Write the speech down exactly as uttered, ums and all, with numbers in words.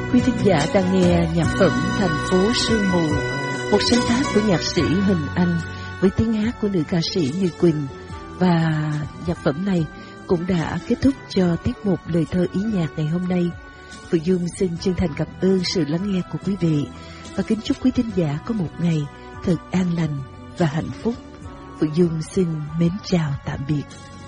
Quý thính giả đang nghe nhạc phẩm Thành phố sương mù, một sáng tác của nhạc sĩ Huỳnh Anh với tiếng hát của nữ ca sĩ Như Quỳnh. Và nhạc phẩm này cũng đã kết thúc cho tiết mục lời thơ ý nhạc ngày hôm nay. Phượng Dung xin chân thành cảm ơn sự lắng nghe của quý vị và kính chúc quý thính giả có một ngày thật an lành và hạnh phúc. Phượng Dung xin mến chào tạm biệt.